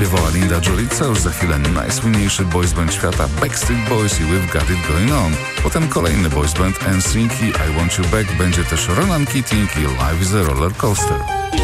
śpiewała Linda Jolica, już za chwilę najsłynniejszy boys band świata Backstreet Boys i We've Got It Going On. Potem kolejny boys band NSYNC i I Want You Back, będzie też Ronan Keating i Life is a Roller Coaster.